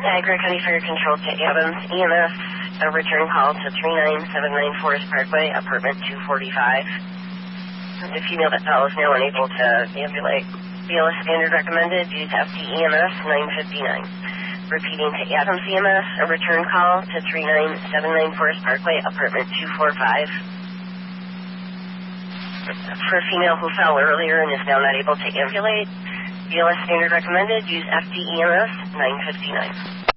Niagara County Fire Control to Adams EMS, a return call to 39794 Forest Parkway, apartment 245. The female that fell is now unable to ambulate. BLS standard recommended, use FTEMS 959. Repeating to Adams EMS, a return call to 3979 Forest Parkway, apartment 245. For a female who fell earlier and is now not able to ambulate, BLS standard recommended, use FTEMS 959.